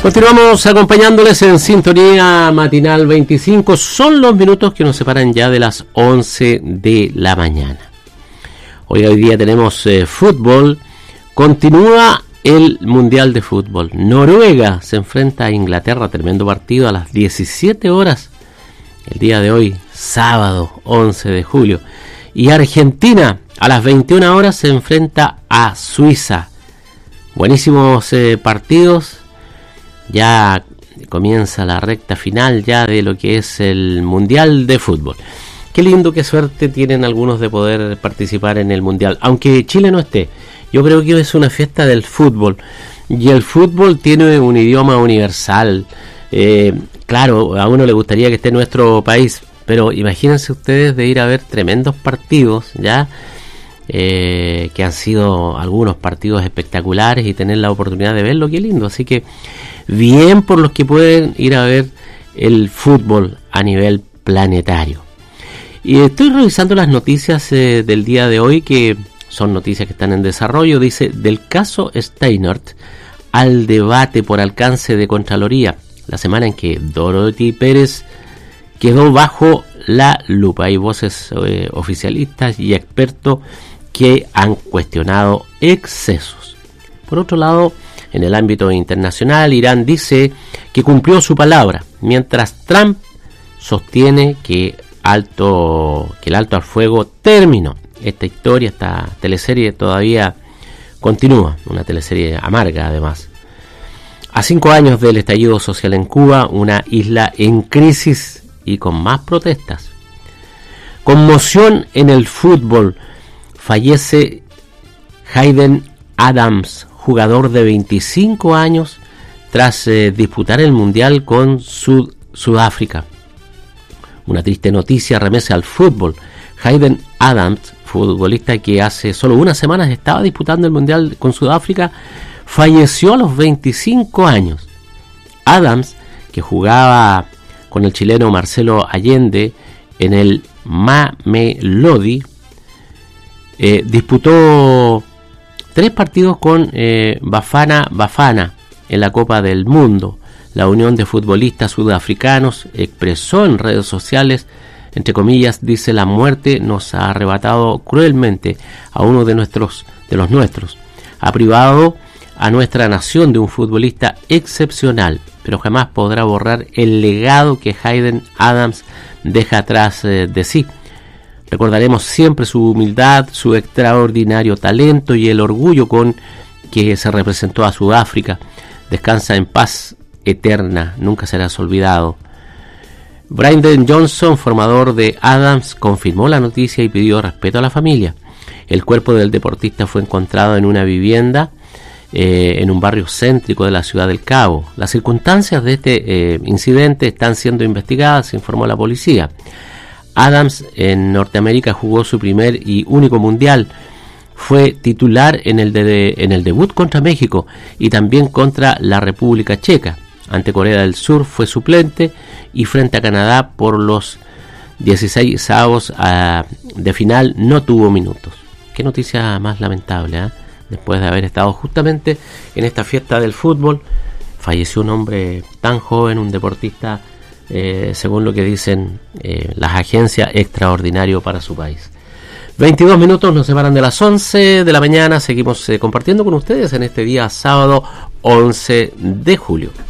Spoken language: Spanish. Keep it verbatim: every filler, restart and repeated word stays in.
Continuamos acompañándoles en Sintonía Matinal veinticinco. Son los minutos que nos separan ya de las once de la mañana. Hoy, hoy día tenemos eh, fútbol. Continúa el Mundial de Fútbol. Noruega se enfrenta a Inglaterra. Tremendo partido a las diecisiete horas. El día de hoy, sábado once de julio. Y Argentina a las veintiuna horas se enfrenta a Suiza. Buenísimos eh, partidos. Ya comienza la recta final ya de lo que es el Mundial de Fútbol. Qué lindo, qué suerte tienen algunos de poder participar en el Mundial, aunque Chile no esté. Yo creo que es una fiesta del fútbol, y el fútbol tiene un idioma universal. Eh, claro, a uno le gustaría que esté en nuestro país, pero imagínense ustedes de ir a ver tremendos partidos, ya eh, que han sido algunos partidos espectaculares, y tener la oportunidad de verlo, qué lindo. Así que bien por los que pueden ir a ver el fútbol a nivel planetario. Y estoy revisando las noticias eh, del día de hoy, que son noticias que están en desarrollo. Dice: del caso Steinert al debate por alcance de Contraloría, la semana en que Dorothy Pérez quedó bajo la lupa. Hay voces eh, oficialistas y expertos que han cuestionado excesos. Por otro lado, en el ámbito internacional, Irán dice que cumplió su palabra, mientras Trump sostiene que alto que el alto al fuego terminó. Esta historia, esta teleserie todavía continúa, una teleserie amarga además. A cinco años del estallido social en Cuba, una isla en crisis y con más protestas. Conmoción en el fútbol. Fallece Hayden Adams, jugador de veinticinco años, tras eh, disputar el Mundial con Sud- Sudáfrica. Una triste noticia remece al fútbol. Hayden Adams, futbolista que hace solo unas semanas estaba disputando el Mundial con Sudáfrica, falleció a los veinticinco años. Adams, que jugaba con el chileno Marcelo Allende en el Mamelodi, eh, disputó tres partidos con eh, Bafana Bafana en la Copa del Mundo. La Unión de Futbolistas Sudafricanos expresó en redes sociales, entre comillas, dice: la muerte nos ha arrebatado cruelmente a uno de nuestros de los nuestros. Ha privado a nuestra nación de un futbolista excepcional, pero jamás podrá borrar el legado que Hayden Adams deja atrás eh, de sí. Recordaremos siempre su humildad, su extraordinario talento y el orgullo con que se representó a Sudáfrica. Descansa en paz eterna, nunca serás olvidado. Bryden Johnson, formador de Adams, confirmó la noticia y pidió respeto a la familia. El cuerpo del deportista fue encontrado en una vivienda eh, en un barrio céntrico de la ciudad del Cabo. Las circunstancias de este eh, incidente están siendo investigadas, informó la policía. Adams en Norteamérica jugó su primer y único mundial. Fue titular en el, de, en el debut contra México y también contra la República Checa. Ante Corea del Sur fue suplente, y frente a Canadá por los dieciséis avos de final no tuvo minutos. Qué noticia más lamentable, ¿eh? Después de haber estado justamente en esta fiesta del fútbol, falleció un hombre tan joven, un deportista, eh, según lo que dicen eh, las agencias, extraordinario para su país. veintidós minutos nos separan de las once de la mañana. Seguimos eh, compartiendo con ustedes en este día sábado once de julio.